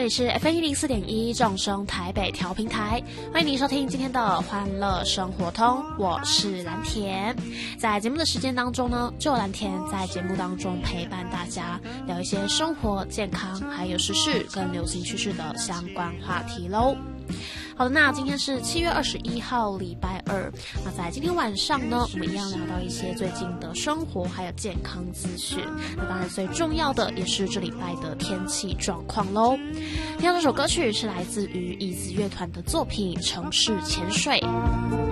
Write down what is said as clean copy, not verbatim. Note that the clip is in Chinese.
这里是 FM104.1 众生台北调频台，欢迎您收听今天的欢乐生活通，我是蓝田。在节目的时间当中呢，就蓝田在节目当中陪伴大家聊一些生活、健康还有时事跟流行趋势的相关话题咯。好的，那今天是7月21号礼拜二，那在今天晚上呢，我们一样聊到一些最近的生活还有健康资讯，那当然最重要的也是这礼拜的天气状况咯。听到这首歌曲是来自于椅子乐团的作品《城市潜水》。